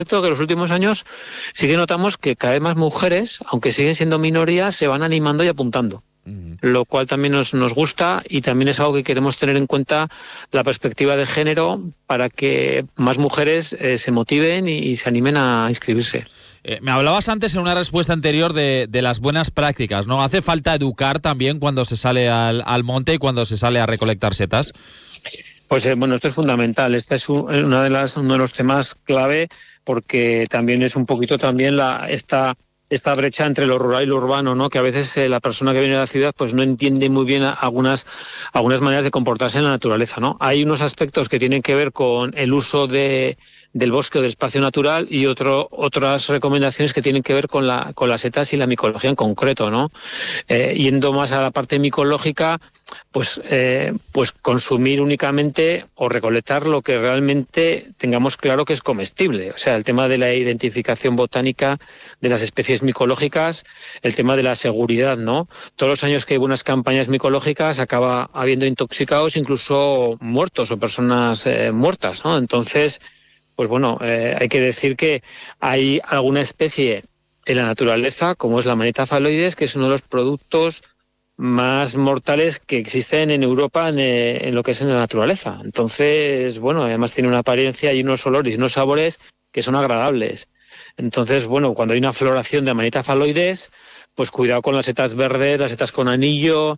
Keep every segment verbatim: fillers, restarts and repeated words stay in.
cierto que en los últimos años sí que notamos que cada vez más mujeres, aunque siguen siendo minorías, se van animando y apuntando. Uh-huh. Lo cual también nos, nos gusta y también es algo que queremos tener en cuenta la perspectiva de género para que más mujeres eh, se motiven y, y se animen a inscribirse. Eh, me hablabas antes en una respuesta anterior de, de las buenas prácticas, ¿no? ¿Hace falta educar también cuando se sale al, al monte y cuando se sale a recolectar setas? Pues eh, bueno, esto es fundamental. Este es un, una de las, uno de los temas clave porque también es un poquito también la esta... esta brecha entre lo rural y lo urbano, ¿no? Que a veces eh, la persona que viene de la ciudad pues no entiende muy bien algunas, algunas maneras de comportarse en la naturaleza, ¿no? Hay unos aspectos que tienen que ver con el uso de, del bosque o del espacio natural y otro, otras recomendaciones que tienen que ver con, la, con las setas y la micología en concreto, ¿no? Eh, yendo más a la parte micológica, pues, eh, pues consumir únicamente o recolectar lo que realmente tengamos claro que es comestible. O sea, el tema de la identificación botánica de las especies micológicas, el tema de la seguridad, ¿no? Todos los años que hay buenas campañas micológicas acaba habiendo intoxicados, incluso muertos o personas eh, muertas, ¿no? Entonces, pues bueno, eh, hay que decir que hay alguna especie en la naturaleza, como es la Amanita phalloides, que es uno de los productos más mortales que existen en Europa en, eh, en lo que es en la naturaleza. Entonces, bueno, además tiene una apariencia y unos olores y unos sabores que son agradables. Entonces, bueno, cuando hay una floración de Amanita phalloides, pues cuidado con las setas verdes, las setas con anillo,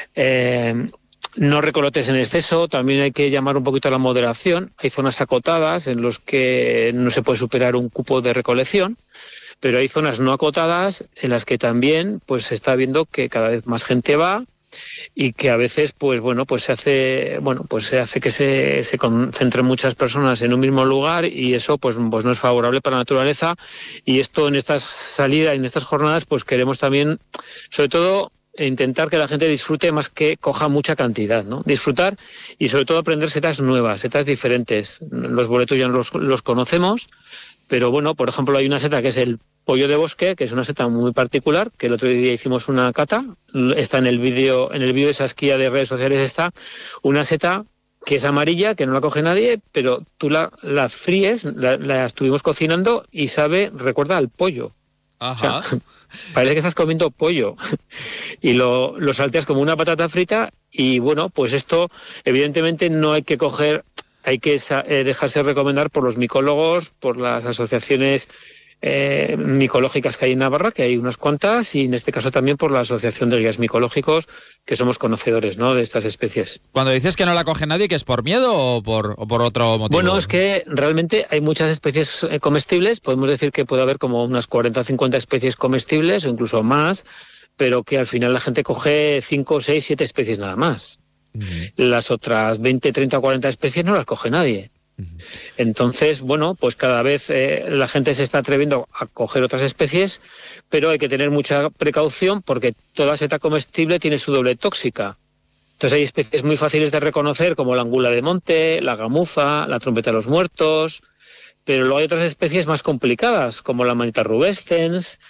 eh, no recolotes en exceso, también hay que llamar un poquito a la moderación. Hay zonas acotadas en las que no se puede superar un cupo de recolección, pero hay zonas no acotadas en las que también pues se está viendo que cada vez más gente va y que a veces pues bueno pues se hace bueno pues se hace que se, se concentren muchas personas en un mismo lugar y eso pues, pues no es favorable para la naturaleza. Y esto en estas salidas, en estas jornadas, pues queremos también, sobre todo, intentar que la gente disfrute más que coja mucha cantidad, ¿no? Disfrutar y sobre todo aprender setas nuevas, setas diferentes. Los boletos ya los, los conocemos, pero bueno, por ejemplo, hay una seta que es el pollo de bosque, que es una seta muy particular, que el otro día hicimos una cata, está en el vídeo, en el vídeo de Saskia de redes sociales está, una seta que es amarilla, que no la coge nadie, pero tú la, la fríes, la, la estuvimos cocinando y sabe, recuerda al pollo. Ajá. O sea, parece que estás comiendo pollo y lo, lo salteas como una patata frita y bueno, pues esto evidentemente no hay que coger, hay que eh, dejarse recomendar por los micólogos, por las asociaciones eh, micológicas que hay en Navarra, que hay unas cuantas, y en este caso también por la Asociación de Guías Micológicos, que somos conocedores, ¿no?, de estas especies. Cuando dices que no la coge nadie, ¿que es por miedo o por, o por otro motivo? Bueno, es que realmente hay muchas especies comestibles, podemos decir que puede haber como unas cuarenta o cincuenta especies comestibles o incluso más, pero que al final la gente coge cinco, seis, siete especies nada más. Uh-huh. Las otras veinte, treinta o cuarenta especies no las coge nadie. Uh-huh. Entonces, bueno, pues cada vez eh, la gente se está atreviendo a coger otras especies, pero hay que tener mucha precaución porque toda seta comestible tiene su doble tóxica. Entonces hay especies muy fáciles de reconocer como la angula de monte, la gamuza, la trompeta de los muertos, pero luego hay otras especies más complicadas como la Amanita rubescens,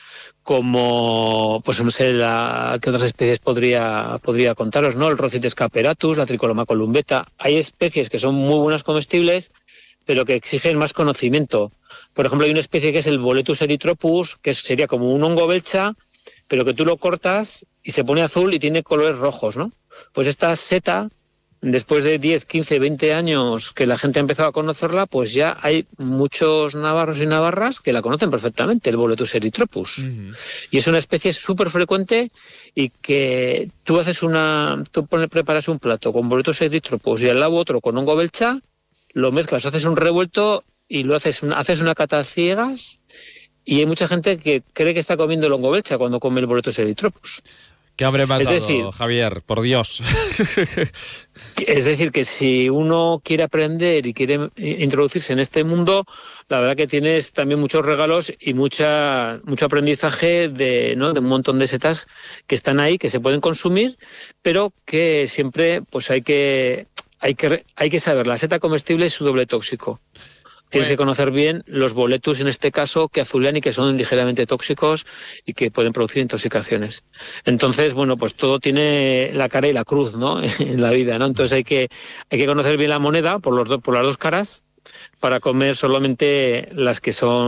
como, pues no sé, la, ¿qué otras especies podría, podría contaros? ¿No? El Rocites caperatus, la Tricoloma columbeta. Hay especies que son muy buenas comestibles, pero que exigen más conocimiento. Por ejemplo, hay una especie que es el Boletus erythropus, que sería como un hongo belcha, pero que tú lo cortas y se pone azul y tiene colores rojos, ¿no? Pues esta seta, después de diez, quince, veinte años que la gente ha empezado a conocerla, pues ya hay muchos navarros y navarras que la conocen perfectamente, el Boletus erythropus. Uh-huh. Y es una especie súper frecuente y que tú haces una, tú pones, preparas un plato con Boletus erythropus y al lado otro con hongo belcha, lo mezclas, haces un revuelto y lo haces, haces una cata ciegas, y hay mucha gente que cree que está comiendo el hongo belcha cuando come el Boletus erythropus. ¿Qué hambre me has dado, decir, Javier? Por Dios. Es decir, que si uno quiere aprender y quiere introducirse en este mundo, la verdad que tienes también muchos regalos y mucha mucho aprendizaje de, ¿no?, de un montón de setas que están ahí, que se pueden consumir, pero que siempre pues hay que, hay que, hay que saber la seta comestible y su doble tóxico. Tienes que conocer bien los boletus, en este caso, que azulean y que son ligeramente tóxicos y que pueden producir intoxicaciones. Entonces, bueno, pues todo tiene la cara y la cruz, ¿no?, en la vida, ¿no? Entonces hay que, hay que conocer bien la moneda por, los do, por las dos caras para comer solamente las que son